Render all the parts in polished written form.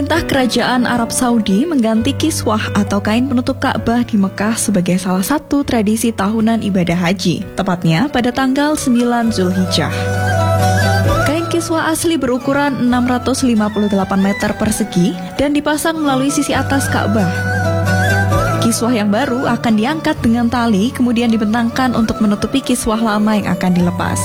Pemerintah Kerajaan Arab Saudi mengganti kiswah atau kain penutup Ka'bah di Mekah sebagai salah satu tradisi tahunan ibadah haji, tepatnya pada tanggal 9 Zulhijjah. Kain kiswah asli berukuran 658 meter persegi dan dipasang melalui sisi atas Ka'bah. Kiswah yang baru akan diangkat dengan tali, kemudian dibentangkan untuk menutupi kiswah lama yang akan dilepas.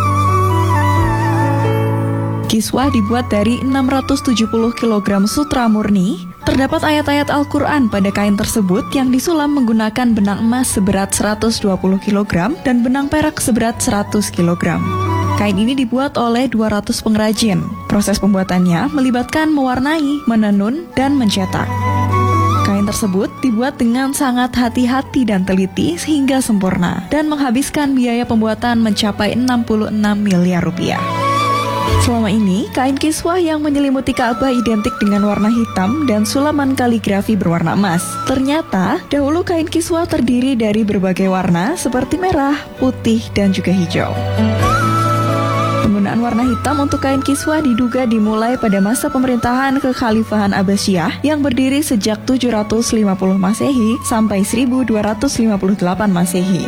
Kiswah dibuat dari 670 kg sutra murni. Terdapat ayat-ayat Al-Quran pada kain tersebut yang disulam menggunakan benang emas seberat 120 kg dan benang perak seberat 100 kg. Kain ini dibuat oleh 200 pengrajin. Proses pembuatannya melibatkan mewarnai, menenun, dan mencetak. Kain tersebut dibuat dengan sangat hati-hati dan teliti sehingga sempurna dan menghabiskan biaya pembuatan mencapai 66 miliar rupiah. Selama ini, kain kiswah yang menyelimuti Ka'bah identik dengan warna hitam dan sulaman kaligrafi berwarna emas. Ternyata, dahulu kain kiswah terdiri dari berbagai warna seperti merah, putih, dan juga hijau. Penggunaan warna hitam untuk kain kiswah diduga dimulai pada masa pemerintahan Kekhalifahan Abbasiyah yang berdiri sejak 750 Masehi sampai 1258 Masehi.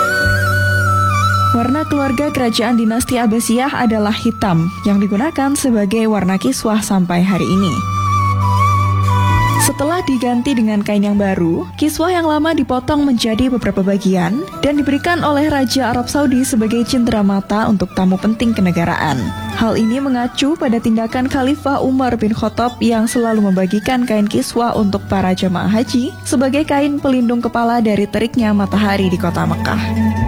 Warna keluarga kerajaan dinasti Abbasiyah adalah hitam, yang digunakan sebagai warna kiswah sampai hari ini. Setelah diganti dengan kain yang baru, kiswah yang lama dipotong menjadi beberapa bagian dan diberikan oleh Raja Arab Saudi sebagai cenderamata untuk tamu penting kenegaraan. Hal ini mengacu pada tindakan Khalifah Umar bin Khattab yang selalu membagikan kain kiswah untuk para jamaah haji sebagai kain pelindung kepala dari teriknya matahari di kota Mekah.